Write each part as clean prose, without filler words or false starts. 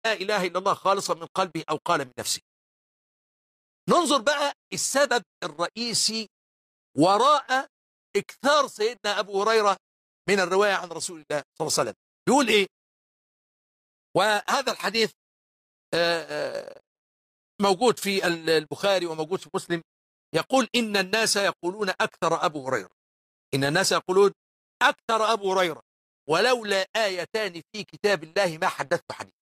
لا إله إلا الله خالصا من قلبه أو قال من نفسه. ننظر بقى السبب الرئيسي وراء إكثار سيدنا أبو هريرة من الرواية عن رسول الله صلى الله عليه وسلم. بيقول إيه؟ وهذا الحديث موجود في البخاري وموجود في مسلم. يقول إن الناس يقولون أكثر أبو هريرة، إن الناس يقولون أكثر أبو هريرة ولولا آيتان في كتاب الله ما حدثت حديث.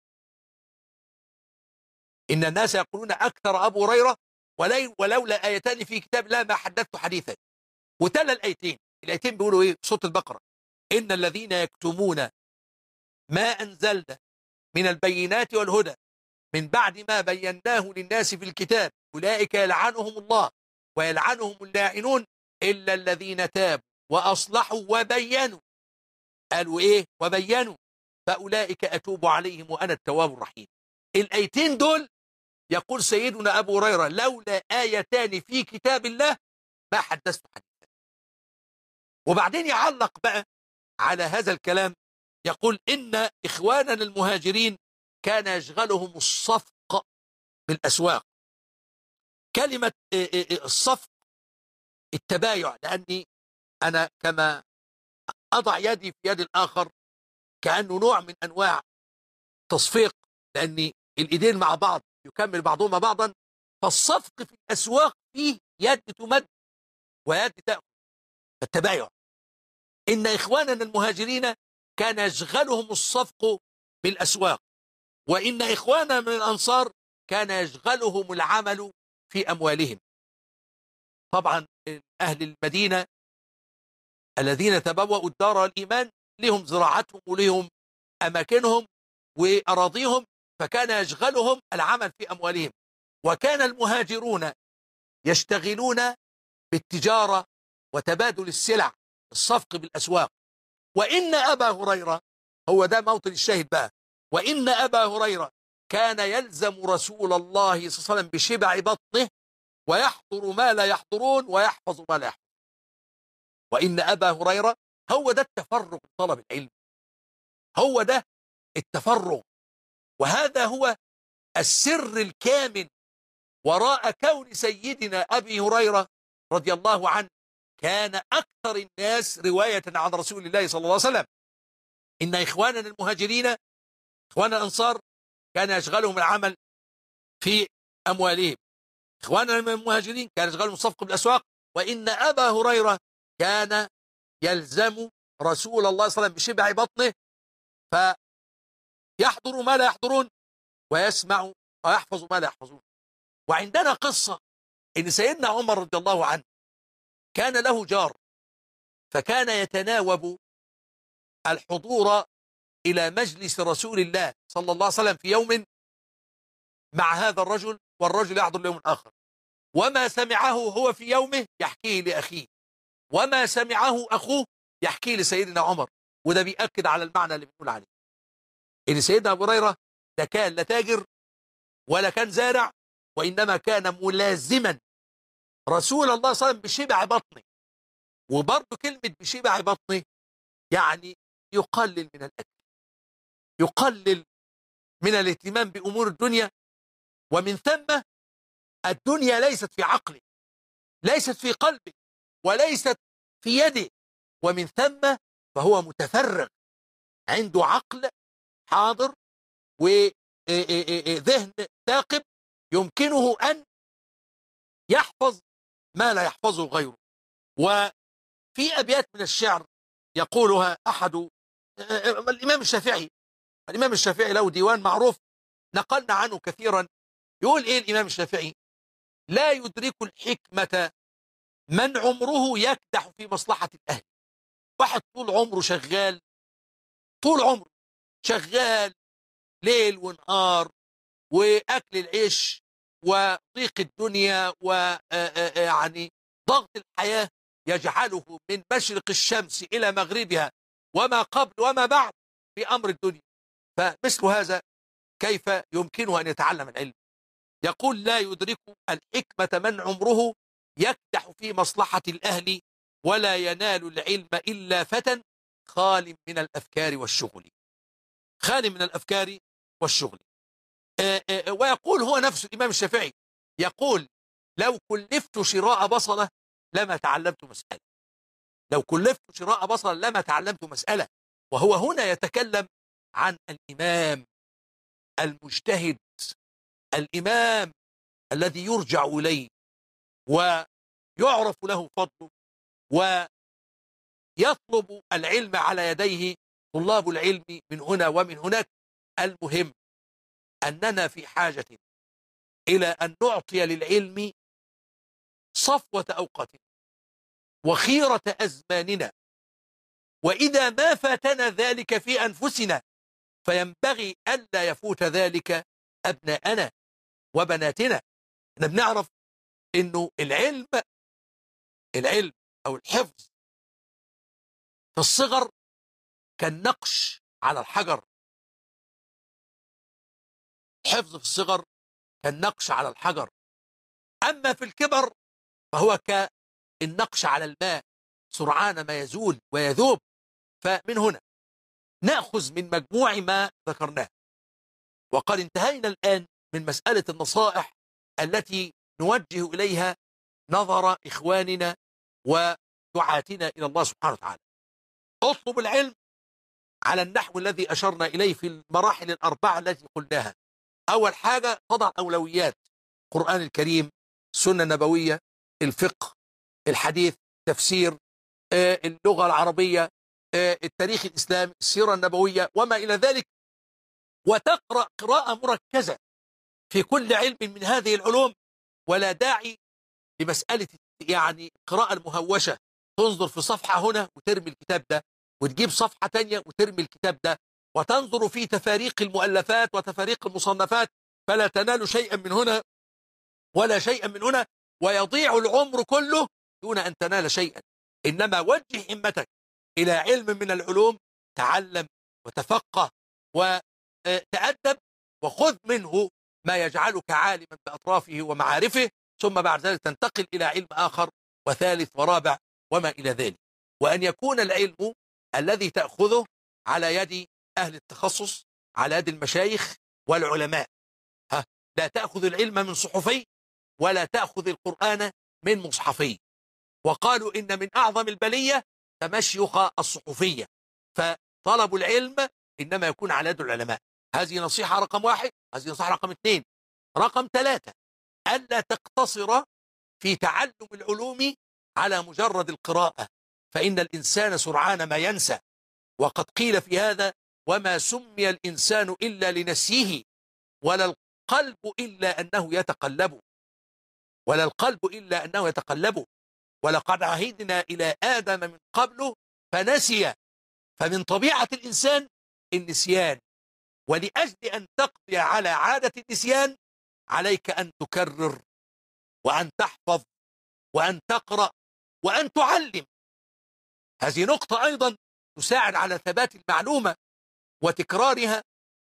إن الناس يقولون أكثر أبو هريرة ولولا آيتان في كتاب الله ما حدثت حديثا. وتلا الآيتين بيقولوا إيه؟ سورة البقرة: إن الذين يكتمون ما أنزلنا من البينات والهدى من بعد ما بيناه للناس في الكتاب أولئك يلعنهم الله ويلعنهم اللاعنون إلا الذين تابوا وأصلحوا وبينوا. قالوا إيه؟ وبينوا فأولئك أتوب عليهم وأنا التواب الرحيم. الآيتين دول يقول سيدنا أبو هريرة لولا آيتان في كتاب الله ما حدثت حديثا. وبعدين يعلق بقى على هذا الكلام يقول إن إخواننا المهاجرين كان يشغلهم الصفق بالأسواق. كلمة الصفق التبايع، لأني أنا كما أضع يدي في يد الآخر كأنه نوع من أنواع تصفيق، لأن الإيدين مع بعض يكمل بعضهما بعضا. فالصفق في الأسواق فيه يد تمد ويد تأخذ، التبايع. إن إخواننا المهاجرين كان يشغلهم الصفق بالأسواق، وإن إخواننا من الأنصار كان يشغلهم العمل في أموالهم. طبعا أهل المدينة الذين تبوأوا الدار الإيمان لهم زراعتهم ولهم أماكنهم وأراضيهم، فكان يشغلهم العمل في أموالهم. وكان المهاجرون يشتغلون بالتجارة وتبادل السلع، الصفق بالأسواق. وإن أبا هريرة، هو ده موطن الشاهد بقى، وإن أبا هريرة كان يلزم رسول الله صلى الله عليه وسلم بشبع بطنه ويحضر ما لا يحضرون ويحفظ ما لا يحفظون. وإن أبا هريرة، هو ده التفرغ لطلب العلم، هو ده التفرغ. وهذا هو السر الكامن وراء كون سيدنا أبي هريرة رضي الله عنه كان أكثر الناس رواية عن رسول الله صلى الله عليه وسلم. إن إخواننا المهاجرين، إخواننا الأنصار، كان يشغلهم العمل في أموالهم. إخواننا المهاجرين كان يشغلهم الصفق بالأسواق. وإن أبا هريرة كان يلزم رسول الله صلى الله عليه وسلم بشبع بطنه فيحضر ما لا يحضرون ويسمع ويحفظ ما لا يحفظون. وعندنا قصة إن سيدنا عمر رضي الله عنه كان له جار، فكان يتناوب الحضور إلى مجلس رسول الله صلى الله عليه وسلم في يوم مع هذا الرجل، والرجل يحضر ليوم آخر. وما سمعه هو في يومه يحكيه لأخيه، وما سمعه أخوه يحكيه لسيدنا عمر. وده بيأكد على المعنى اللي بنقول عليه، إن سيدنا أبو هريرة لا كان لا تاجر ولا كان زارع، وإنما كان ملازما رسول الله صلى الله عليه وسلم بشبع بطنه. وبرضه كلمة بشبع بطنه يعني يقلل من الأكل، يقلل من الاهتمام بأمور الدنيا. ومن ثم الدنيا ليست في عقله، ليست في قلبه، وليست في يده. ومن ثم فهو متفرغ، عنده عقل حاضر وذهن ثاقب يمكنه أن يحفظ ما لا يحفظه غيره. وفي أبيات من الشعر يقولها أحد الإمام الشافعي. الإمام الشافعي له ديوان معروف نقلنا عنه كثيرا. يقول إيه الإمام الشافعي؟ لا يدرك الحكمة من عمره يكدح في مصلحة الأهل. واحد طول عمره شغال، طول عمره شغال ليل ونهار، وأكل العيش وضيق الدنيا ويعني ضغط الحياة يجعله من مشرق الشمس إلى مغربها وما قبل وما بعد في أمر الدنيا. فمثل هذا كيف يمكنه أن يتعلم العلم؟ يقول لا يدرك الحكمة من عمره يكدح في مصلحة الأهل ولا ينال العلم إلا فتى خال من الأفكار والشغل. خال من الأفكار والشغل. ويقول هو نفسه الإمام الشافعي، يقول لو كلفت شراء بصلة لما تعلمت مسألة، لو كلفت شراء بصلة لما تعلمت مسألة. وهو هنا يتكلم عن الإمام المجتهد، الإمام الذي يرجع إليه ويعرف له فضله، ويطلب العلم على يديه طلاب العلم من هنا ومن هناك. المهم أننا في حاجة إلى أن نعطي للعلم صفوة أوقاتنا وخيرة أزماننا، وإذا ما فاتنا ذلك في أنفسنا فينبغي ألا يفوت ذلك أبناءنا وبناتنا. احنا بنعرف إنه العلم أو الحفظ في الصغر كالنقش على الحجر، الحفظ في الصغر كالنقش على الحجر، أما في الكبر فهو كالنقش على الماء سرعان ما يزول ويذوب. فمن هنا نأخذ من مجموع ما ذكرناه، وقد انتهينا الآن من مسألة النصائح التي نوجه إليها نظر إخواننا ودعاتنا إلى الله سبحانه وتعالى. اطلب العلم على النحو الذي أشرنا إليه في المراحل الأربعة التي قلناها. أول حاجة تضع أولويات: القرآن الكريم، السنة النبوية، الفقه، الحديث، تفسير، اللغة العربية، التاريخ الإسلامي، السيرة النبوية وما إلى ذلك، وتقرأ قراءة مركزة في كل علم من هذه العلوم. ولا داعي لمسألة يعني القراءة المهوشة، تنظر في صفحة هنا وترمي الكتاب ده، وتجيب صفحة تانية وترمي الكتاب ده، وتنظر في تفاريق المؤلفات وتفاريق المصنفات، فلا تنال شيئا من هنا ولا شيئا من هنا، ويضيع العمر كله دون أن تنال شيئا. إنما وجه همتك إلى علم من العلوم، تعلم وتفقه وتأدب، وخذ منه ما يجعلك عالما بأطرافه ومعارفه، ثم بعد ذلك تنتقل إلى علم آخر وثالث ورابع وما إلى ذلك. وأن يكون العلم الذي تأخذه على يد أهل التخصص، على يد المشايخ والعلماء. لا تأخذ العلم من صحفي ولا تأخذ القرآن من مصحفي. وقالوا إن من أعظم البلية تمشيخ الصحفية، فطلب العلم إنما يكون على يد العلماء. هذه نصيحة رقم 1. هذه نصيحة رقم 2. رقم 3: ألا تقتصر في تعلم العلوم على مجرد القراءة، فإن الإنسان سرعان ما ينسى. وقد قيل في هذا: وما سمي الإنسان إلا لنسيه، ولا القلب إلا أنه يتقلب، ولا القلب إلا أنه يتقلب، ولقد عهدنا إلى آدم من قبل فنسي. فمن طبيعة الإنسان النسيان، ولأجل أن تقضي على عادة النسيان عليك أن تكرر وأن تحفظ وأن تقرأ وأن تعلم. هذه نقطة أيضا تساعد على ثبات المعلومة وتكرارها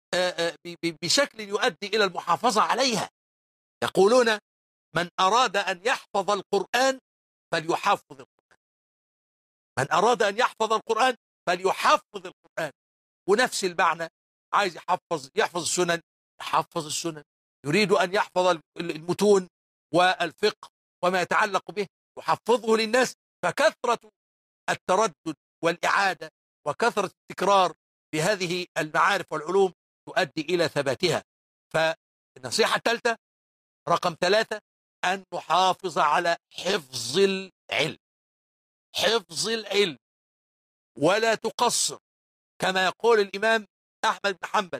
بشكل يؤدي إلى المحافظة عليها. يقولون: من أراد أن يحفظ القرآن فليحفظ القرآن، من أراد أن يحفظ القرآن فليحفظ القرآن. ونفس المعنى، عايز يحفظ السنن، يحفظ السنن. يريد أن يحفظ المتون والفقه وما يتعلق به، يحفظه للناس. فكثرة التردد والإعادة وكثرة التكرار بهذه المعارف والعلوم تؤدي إلى ثباتها. فالنصيحة الثالثة رقم 3: أن نحافظ على حفظ العلم، حفظ العلم، ولا تقصر. كما يقول الإمام أحمد بن حنبل: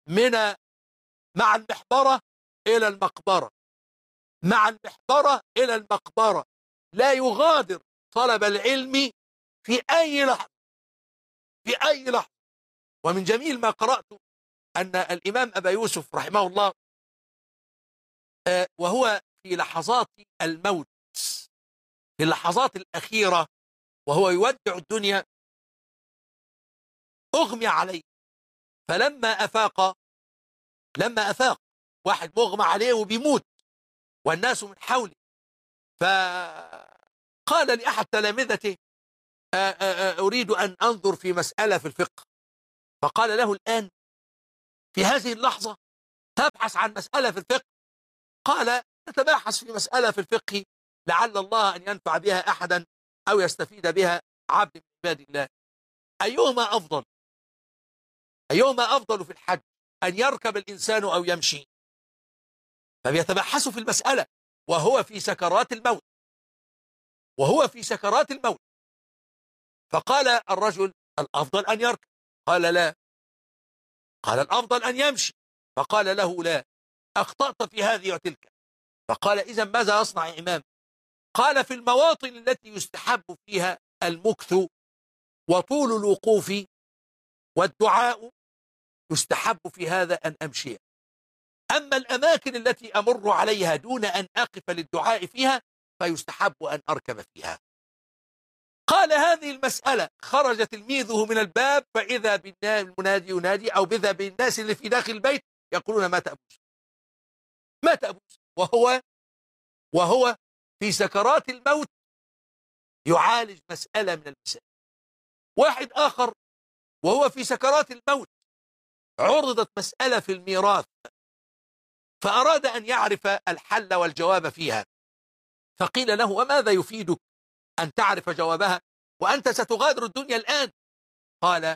مع المحبرة إلى المقبرة، مع المحبرة إلى المقبرة، لا يغادر طلب العلم في أي لحظة، في أي لحظة. ومن جميل ما قرأت أن الإمام أبا يوسف رحمه الله وهو في لحظات الموت، في اللحظات الأخيرة وهو يودع الدنيا، أغمي عليه. فلما أفاق، واحد مغمى عليه وبيموت والناس من حوله، فقال لأحد تلامذته: أريد أن أنظر في مسألة في الفقه. فقال له: الآن في هذه اللحظة تبحث عن مسألة في الفقه، قال نتباحث في مسألة في الفقه لعل الله أن ينفع بها أحدا أو يستفيد بها عبد من عباد الله. أيهما أفضل؟ أيهما أفضل في الحج، أن يركب الإنسان أو يمشي؟ فبيتبحثوا في المسألة وهو في سكرات الموت، وهو في سكرات الموت. فقال الرجل الأفضل أن يركب، قال لا. قال الأفضل أن يمشي، فقال له لا، أخطأت في هذه وتلك. فقال إذا ماذا أصنع يا إمام؟ قال في المواطن التي يستحب فيها المكث وطول الوقوف والدعاء يستحب في هذا أن أمشي، أما الأماكن التي أمر عليها دون أن أقف للدعاء فيها فيستحب أن أركب فيها. قال هذه المسألة خرج تلميذه من الباب فإذا بالمنادي ينادي أو بذا بالناس اللي في داخل البيت يقولون مات أبوس، مات أبوس، وهو في سكرات الموت يعالج مسألة من المسائل. واحد آخر وهو في سكرات الموت عرضت مسألة في الميراث فأراد أن يعرف الحل والجواب فيها، فقيل له وماذا يفيدك أن تعرف جوابها وأنت ستغادر الدنيا الآن؟ قال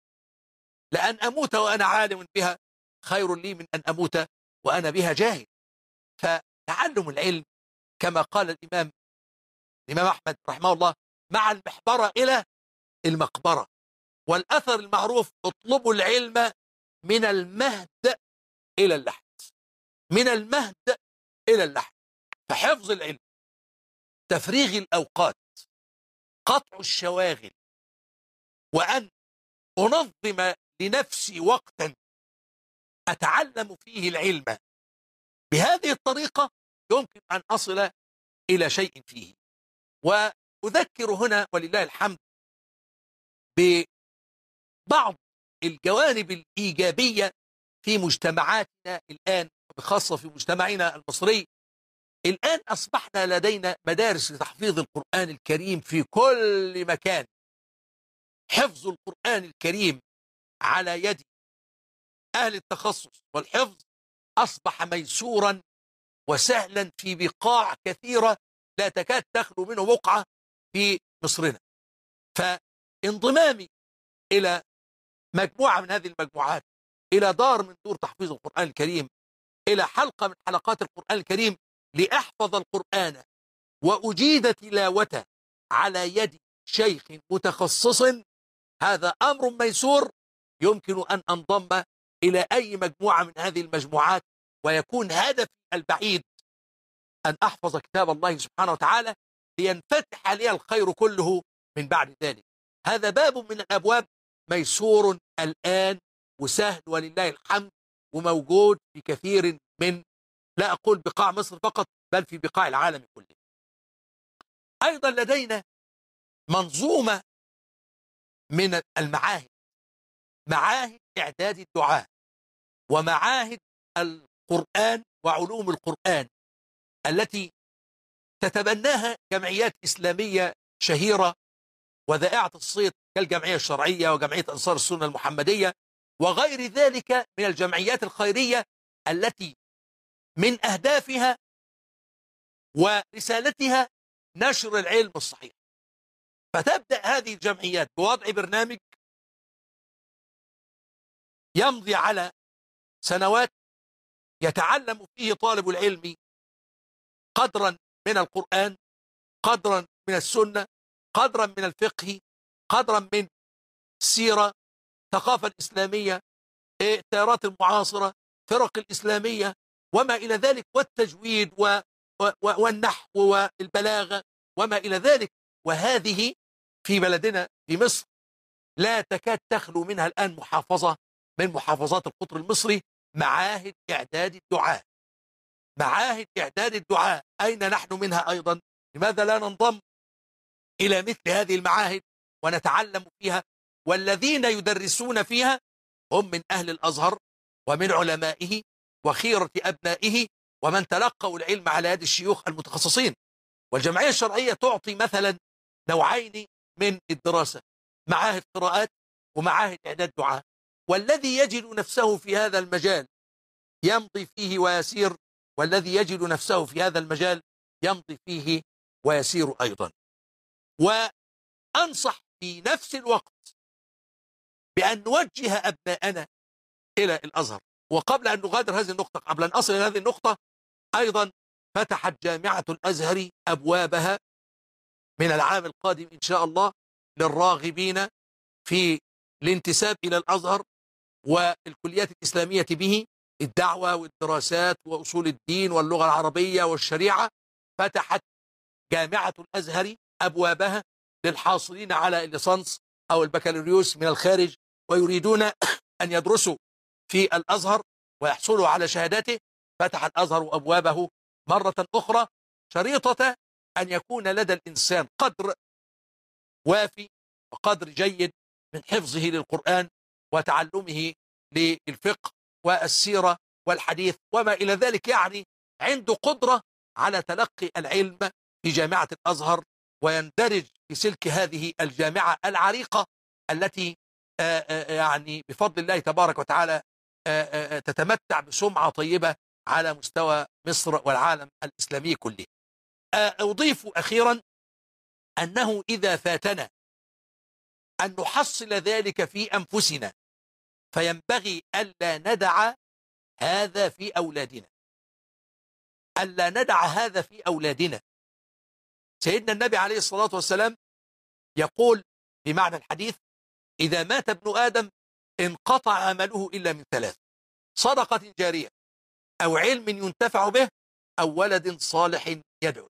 لأن أموت وأنا عالم بها خير لي من أن أموت وأنا بها جاهل. فتعلم العلم كما قال الإمام أحمد رحمه الله مع المحبرة إلى المقبرة. والأثر المعروف اطلبوا العلم من المهد إلى اللحد، من المهد إلى اللحد. فحفظ العلم، تفريغ الأوقات، قطع الشواغل، وأن أنظم لنفسي وقتا أتعلم فيه العلم بهذه الطريقة يمكن أن أصل إلى شيء فيه. وأذكر هنا ولله الحمد ببعض الجوانب الإيجابية في مجتمعاتنا الآن، بخاصة في مجتمعنا المصري. الآن أصبحنا لدينا مدارس لتحفيظ القرآن الكريم في كل مكان. حفظ القرآن الكريم على يد أهل التخصص والحفظ أصبح ميسورا وسهلا في بقاع كثيرة لا تكاد تخلو منه بقعة في مصرنا. فانضمامي إلى مجموعة من هذه المجموعات، إلى دار من دور تحفيظ القرآن الكريم، إلى حلقة من حلقات القرآن الكريم لأحفظ القرآن وأجيد تلاوته على يد شيخ متخصص، هذا أمر ميسور يمكن أن أنضم إلى أي مجموعة من هذه المجموعات، ويكون هدفي البعيد أن أحفظ كتاب الله سبحانه وتعالى لينفتح لي الخير كله من بعد ذلك. هذا باب من الأبواب ميسور الآن وسهل ولله الحمد، وموجود في كثير من، لا أقول بقاع مصر فقط، بل في بقاع العالم كله. أيضا لدينا منظومة من المعاهد، معاهد إعداد الدعاة ومعاهد القرآن وعلوم القرآن التي تتبناها جمعيات إسلامية شهيرة وذائعة الصيت كالجمعية الشرعية وجمعية أنصار السنة المحمدية وغير ذلك من الجمعيات الخيرية التي من أهدافها ورسالتها نشر العلم الصحيح. فتبدأ هذه الجمعيات بوضع برنامج يمضي على سنوات يتعلم فيه طالب العلم قدرا من القرآن، قدرا من السنة، قدرا من الفقه، قدرا من السيرة، الثقافة الإسلامية، التيارات المعاصرة، فرق الإسلامية وما إلى ذلك، والتجويد والنحو والبلاغة وما إلى ذلك. وهذه في بلدنا في مصر لا تكاد تخلو منها الآن محافظة من محافظات القطر المصري معاهد إعداد الدعاة. معاهد إعداد الدعاة أين نحن منها أيضا؟ لماذا لا ننضم إلى مثل هذه المعاهد ونتعلم فيها؟ والذين يدرسون فيها هم من أهل الأزهر ومن علمائه وخيرة أبنائه ومن تلقوا العلم على يد الشيوخ المتخصصين. والجمعية الشرعية تعطي مثلا نوعين من الدراسة، معاهد قراءات ومعاهد إعداد دعاة. والذي يجد نفسه في هذا المجال يمضي فيه ويسير، والذي يجد نفسه في هذا المجال يمضي فيه ويسير أيضا. وأنصح في نفس الوقت بأن نوجه أبناءنا إلى الأزهر. وقبل أن نغادر هذه النقطة، قبل أن أصل إلى هذه النقطة، أيضا فتحت جامعة الأزهر أبوابها من العام القادم إن شاء الله للراغبين في الانتساب إلى الأزهر والكليات الإسلامية به، الدعوة والدراسات وأصول الدين واللغة العربية والشريعة. فتحت جامعة الأزهر أبوابها للحاصلين على الليسانس أو البكالوريوس من الخارج ويريدون أن يدرسوا في الأزهر ويحصلوا على شهادته. فتح الأزهر أبوابه مرة أخرى، شريطة أن يكون لدى الإنسان قدر وافي وقدر جيد من حفظه للقرآن وتعلمه للفقه والسيرة والحديث وما إلى ذلك، يعني عنده قدرة على تلقي العلم في جامعة الأزهر ويندرج في سلك هذه الجامعة العريقة التي يعني بفضل الله تبارك وتعالى تتمتع بسمعة طيبة على مستوى مصر والعالم الإسلامي كله. أضيف أخيرا أنه إذا فاتنا أن نحصل ذلك في أنفسنا فينبغي ألا ندع هذا في أولادنا، ألا ندع هذا في أولادنا. سيدنا النبي عليه الصلاة والسلام يقول بمعنى الحديث: إذا مات ابن آدم انقطع عمله إلا من ثلاث: صدقة جارية، أو علم ينتفع به، أو ولد صالح يدعو له.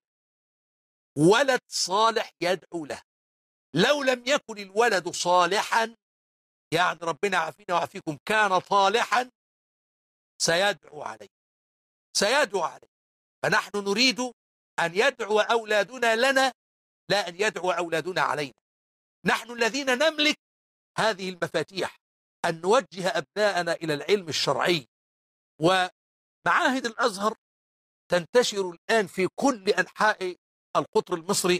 ولد صالح يدعو له. لو لم يكن الولد صالحا، يعني ربنا عافينا وعافيكم، كان طالحا سيدعو عليه، سيدعو عليه. فنحن نريد أن يدعو أولادنا لنا، لا أن يدعو أولادنا علينا. نحن الذين نملك هذه المفاتيح، أن نوجه أبناءنا إلى العلم الشرعي. ومعاهد الأزهر تنتشر الآن في كل أنحاء القطر المصري،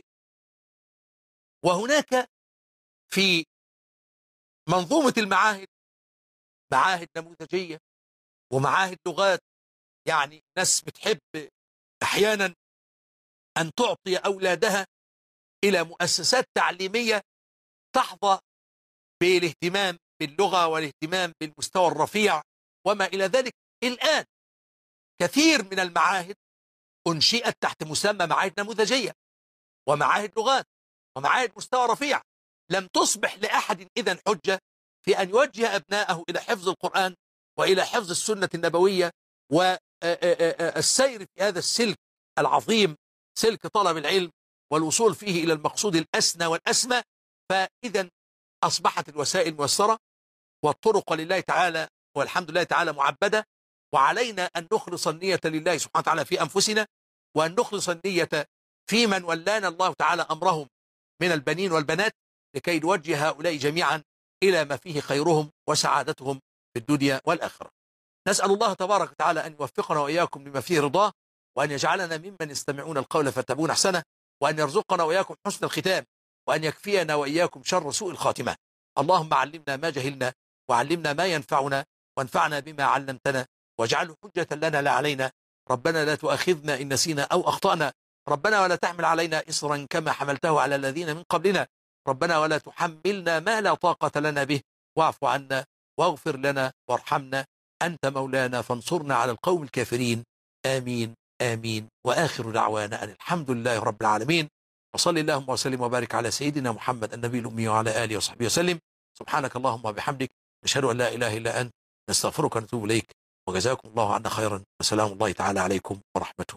وهناك في منظومة المعاهد معاهد نموذجية ومعاهد لغات. يعني ناس بتحب أحيانا أن تعطي أولادها إلى مؤسسات تعليمية تحظى بالاهتمام باللغة والاهتمام بالمستوى الرفيع وما إلى ذلك. الآن كثير من المعاهد أنشئت تحت مسمى معاهد نموذجية ومعاهد لغات ومعاهد مستوى رفيع. لم تصبح لأحد إذن حجة في أن يوجه أبناءه إلى حفظ القرآن وإلى حفظ السنة النبوية والسير في هذا السلك العظيم، سلك طلب العلم والوصول فيه إلى المقصود الأسنى والأسمى. فإذا أصبحت الوسائل ميسرة والطرق لله تعالى والحمد لله تعالى معبدة، وعلينا أن نخلص النية لله سبحانه وتعالى في أنفسنا، وأن نخلص النية في من ولانا الله تعالى أمرهم من البنين والبنات، لكي نوجه هؤلاء جميعا إلى ما فيه خيرهم وسعادتهم في الدنيا والآخرة. نسأل الله تبارك وتعالى أن يوفقنا وإياكم لما فيه رضاه، وأن يجعلنا ممن يستمعون القول فيتبعون أحسنه، وأن يرزقنا وإياكم حسن الختام، وأن يكفينا وإياكم شر سوء الخاتمة. اللهم علمنا ما جهلنا، وعلمنا ما ينفعنا، وانفعنا بما علمتنا، واجعله حجة لنا لا علينا. ربنا لا تؤاخذنا إن نسينا أو أخطأنا. ربنا ولا تحمل علينا إصرا كما حملته على الذين من قبلنا. ربنا ولا تحملنا ما لا طاقة لنا به، واعف عنا واغفر لنا وارحمنا، أنت مولانا فانصرنا على القوم الكافرين. آمين آمين. وآخر دعوانا أن الحمد لله رب العالمين، وصلي اللهم وسلم وبارك على سيدنا محمد النبي الأمي وعلى آله وصحبه وسلم. سبحانك اللهم وبحمدك، نشهد أن لا إله إلا أنت، نستغفرك ونتوب إليك، وجزاكم الله عنا خيرا، وسلام الله تعالى عليكم ورحمته.